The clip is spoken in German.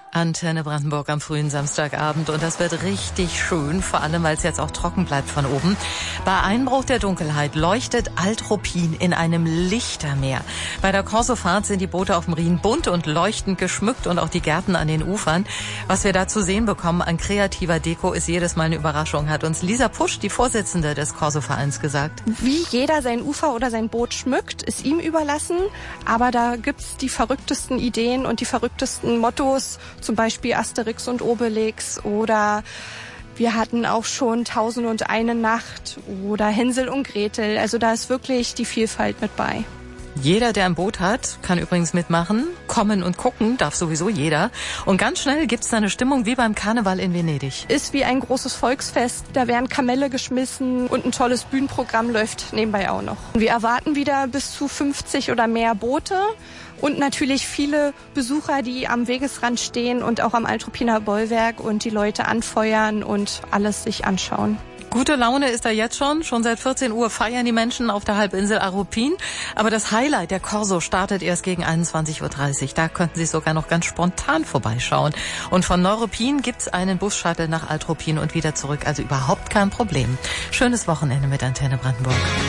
Antenne Brandenburg am frühen Samstagabend und das wird richtig schön, vor allem weil es jetzt auch trocken bleibt von oben. Bei Einbruch der Dunkelheit leuchtet Alt-Ruppin in einem Lichtermeer. Bei der Corsofahrt sind die Boote auf dem Rhin bunt und leuchtend geschmückt und auch die Gärten an den Ufern. Was wir da zu sehen bekommen an kreativer Deko ist jedes Mal eine Überraschung, hat uns Lisa Pusch, die Vorsitzende des Corso-Vereins, gesagt. Wie jeder sein Ufer oder sein Boot schmückt, ist ihm überlassen, aber da gibt's die verrücktesten Ideen und die verrücktesten Mottos, zum Beispiel Asterix und Obelix oder wir hatten auch schon 1001 Nacht oder Hänsel und Gretel. Also da ist wirklich die Vielfalt mit bei. Jeder, der ein Boot hat, kann übrigens mitmachen. Kommen und gucken darf sowieso jeder. Und ganz schnell gibt's da eine Stimmung wie beim Karneval in Venedig. Ist wie ein großes Volksfest. Da werden Kamelle geschmissen und ein tolles Bühnenprogramm läuft nebenbei auch noch. Wir erwarten wieder bis zu 50 oder mehr Boote. Und natürlich viele Besucher, die am Wegesrand stehen und auch am Alt-Ruppiner Bollwerk und die Leute anfeuern und alles sich anschauen. Gute Laune ist da jetzt schon. Schon seit 14 Uhr feiern die Menschen auf der Halbinsel Aruppin. Aber das Highlight der Corso startet erst gegen 21:30 Uhr. Da könnten Sie sogar noch ganz spontan vorbeischauen. Und von Neuruppin gibt's einen Bus-Shuttle nach Alt-Ruppin und wieder zurück. Also überhaupt kein Problem. Schönes Wochenende mit Antenne Brandenburg.